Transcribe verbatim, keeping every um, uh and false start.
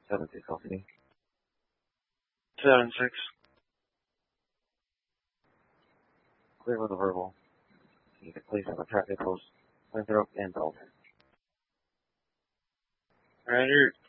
seven six Company. seven six. Clear with a verbal. You can place on the traffic post, Winthrop and Dalton. Roger.